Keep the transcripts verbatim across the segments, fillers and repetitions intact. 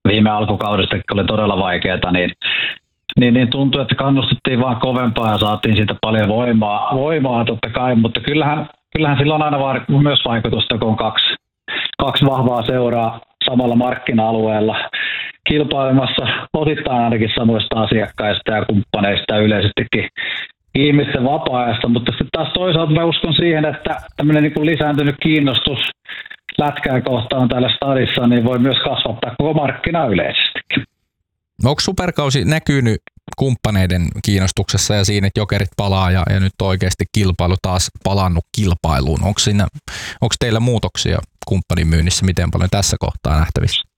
viime alkukaudesta, oli todella vaikeaa, niin, niin, niin tuntui, että kannustettiin vaan kovempaa ja saatiin siitä paljon voimaa, voimaa totta kai, mutta kyllähän, kyllähän sillä on aina var, myös vaikutusta, kun on kaksi, kaksi vahvaa seuraa samalla markkina-alueella kilpailemassa osittain ainakin samoista asiakkaista ja kumppaneista ja yleisestikin ihmisten vapaa-ajasta, mutta sitten taas toisaalta mä uskon siihen, että tämmöinen niin kuin lisääntynyt kiinnostus lätkää kohtaan täällä stadissa niin voi myös kasvattaa koko markkinaa yleisestikin. Onko superkausi näkynyt kumppaneiden kiinnostuksessa ja siinä, että Jokerit palaa ja, ja nyt oikeasti kilpailu taas palannut kilpailuun? Onko, siinä, onko teillä muutoksia kumppanin myynnissä miten paljon tässä kohtaa nähtävissä?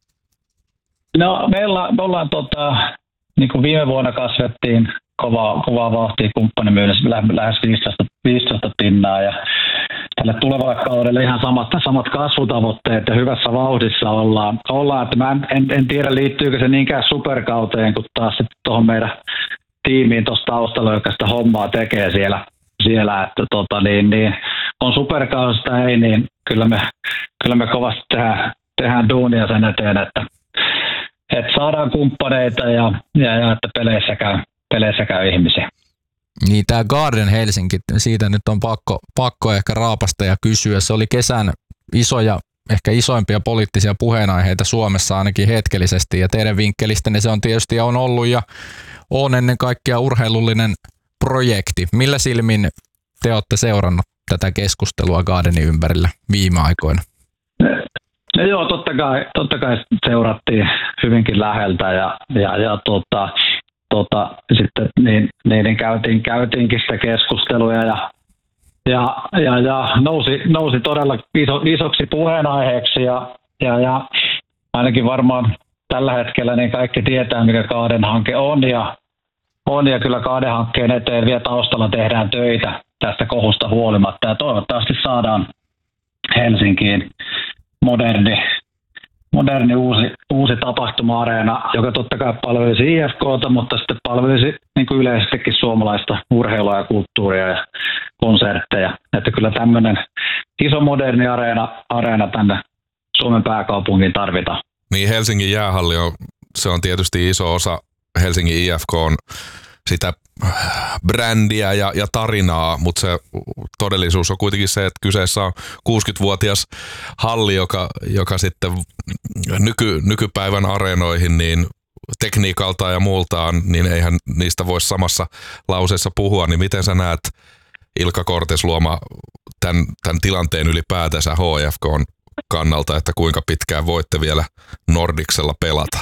No meillä, me ollaan tota, niin kuin viime vuonna kasvettiin kovaa, kovaa vauhtia kumppanimyynnissä lähes viisitoista, viisitoista pinnaa ja tälle tulevalle kaudelle ihan samat, samat kasvutavoitteet ja hyvässä vauhdissa ollaan. ollaan että mä en, en, en tiedä liittyykö se niinkään superkauteen kuin taas sitten tuohon meidän tiimiin tuossa taustalla, joka sitä hommaa tekee siellä, siellä että tota, niin, niin, on superkausista ei, niin kyllä me, kyllä me kovasti tehdään, tehdään duunia sen eteen, että, että saadaan kumppaneita ja, ja, ja että peleissä käy, peleissä käy ihmisiä. Niin tämä Garden Helsinki, siitä nyt on pakko, pakko ehkä raapasta ja kysyä. Se oli kesän isoja, ehkä isoimpia poliittisia puheenaiheita Suomessa ainakin hetkellisesti ja teidän vinkkelistänne se on tietysti ja on ollut ja on ennen kaikkea urheilullinen projekti. Millä silmin te olette seurannut tätä keskustelua Gardenin ympärillä viime aikoina? No joo, totta kai, totta kai seurattiin hyvinkin läheltä ja, ja, ja tota, tota, sitten niin, niin käytiin, käytiinkin sitä keskustelua ja, ja, ja, ja nousi, nousi todella iso, isoksi puheenaiheeksi ja, ja, ja ainakin varmaan tällä hetkellä niin kaikki tietää, mikä Garden hanke on ja, on ja kyllä Garden hankkeen eteen vielä taustalla tehdään töitä tästä kohusta huolimatta ja toivottavasti saadaan Helsinkiin moderni, moderni uusi, uusi tapahtuma-areena, joka totta kai palvelisi I F K:ta, mutta sitten palvelisi niin kuin yleisestikin suomalaista urheilua ja kulttuuria ja konsertteja. Että kyllä tämmöinen iso moderni areena, areena tänne Suomen pääkaupunkiin tarvitaan. Niin Helsingin jäähalli on, se on tietysti iso osa Helsingin I F K:n sitä brändiä ja, ja tarinaa, mutta se todellisuus on kuitenkin se, että kyseessä on kuusikymmentävuotias halli, joka, joka sitten nyky, nykypäivän areenoihin niin tekniikalta ja muultaan, niin eihän niistä voi samassa lauseessa puhua, niin miten sä näet Ilkka Kortesluoma tämän, tämän tilanteen ylipäätänsä H F K:n kannalta, että kuinka pitkään voitte vielä Nordicsella pelata?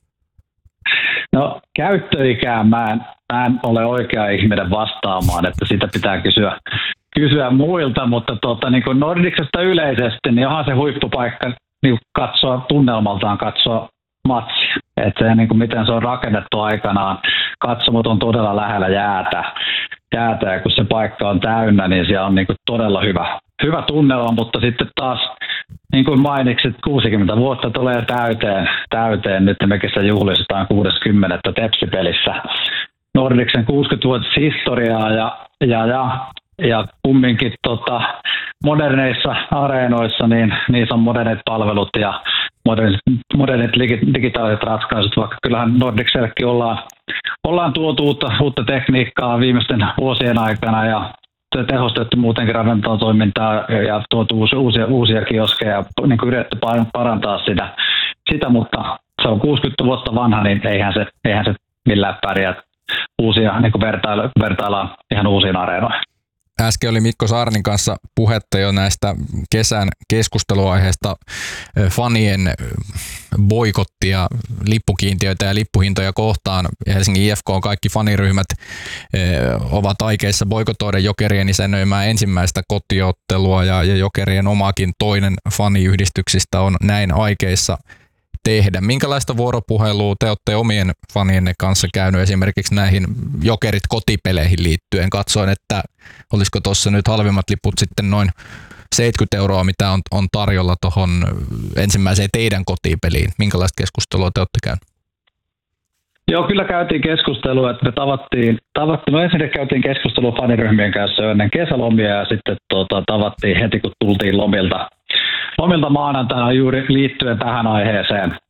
No käyttöikään mä en, mä en ole oikea ihminen vastaamaan, että sitä pitää kysyä, kysyä muilta, mutta tuota, niin kuin Nordicsesta yleisesti, niin onhan se huippupaikka niin katsoa tunnelmaltaan katsoa matsia. Että se, niin kuin miten se on rakennettu aikanaan, katsomot on todella lähellä jäätä, jäätä ja kun se paikka on täynnä, niin siellä on niin kuin todella hyvä, hyvä tunnelma, mutta sitten taas niin kuin mainitsit, kuusikymmentä vuotta tulee täyteen, täyteen. Nyt mekin se juhlistetaan kuudeskymmenes Tepsi-pelissä Nordicsen kuusikymmentävuotis historiaa ja, ja, ja, ja kumminkin tota, moderneissa areenoissa niin niissä on modernit palvelut ja modernit, modernit digitaaliset ratkaisut, vaikka kyllähän Nordicsellekin ollaan, ollaan tuotu uutta, uutta tekniikkaa viimeisten vuosien aikana ja tehostettu muutenkin ravintolatoimintaa ja tuotu uusia, uusia kioskeja ja niin kuin yritetty parantaa sitä, sitä, mutta se on kuusikymmentä vuotta vanha, niin eihän se, eihän se millään pärjää uusia, niin kuin vertailla, vertaillaan ihan uusiin areenoihin. Äsken oli Mikko Saarnin kanssa puhetta jo näistä kesän keskusteluaiheista, fanien boikottia, lippukiintiöitä ja lippuhintoja kohtaan. Helsingin I F K on kaikki faniryhmät ovat aikeissa boikotoida Jokerien isännöimää ensimmäistä kotiottelua ja Jokerien omakin toinen faniyhdistyksistä on näin aikeissa tehdä. Minkälaista vuoropuhelua te olette omien fanienne kanssa käynyt esimerkiksi näihin Jokerit kotipeleihin liittyen? Katsoin, että olisiko tuossa nyt halvimmat liput sitten noin seitsemänkymmentä euroa, mitä on, on tarjolla tuohon ensimmäiseen teidän kotipeliin. Minkälaista keskustelua te olette käynyt? Joo, kyllä käytiin keskustelua, että me tavattiin, tavattiin no ensin käytiin keskustelua faniryhmien kanssa ennen kesälomia ja sitten tuota, tavattiin heti, kun tultiin lomilta, lomilta maanantaina juuri liittyen tähän aiheeseen.